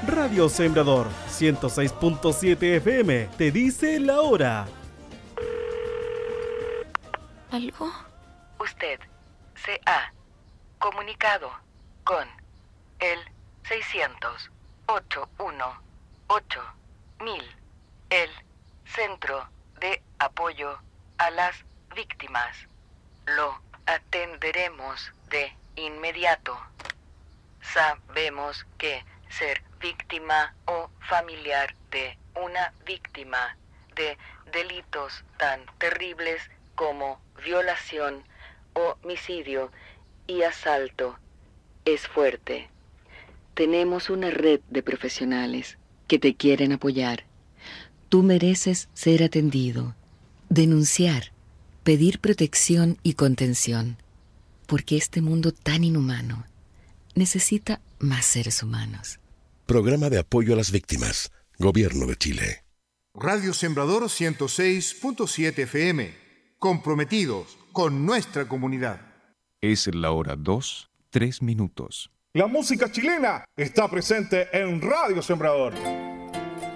Radio Sembrador 106.7 FM te dice la hora. ¿Algo? Usted se ha comunicado con el 600-818-1000, el Centro de Apoyo a las Víctimas. Lo atenderemos de inmediato. Sabemos que ser víctima o familiar de una víctima de delitos tan terribles como violación, homicidio y asalto es fuerte. Tenemos una red de profesionales que te quieren apoyar. Tú mereces ser atendido, denunciar, pedir protección y contención, porque este mundo tan inhumano necesita más seres humanos. Programa de apoyo a las víctimas. Gobierno de Chile. Radio Sembrador 106.7 FM. Comprometidos con nuestra comunidad. Es la hora 2:03. La música chilena está presente en Radio Sembrador.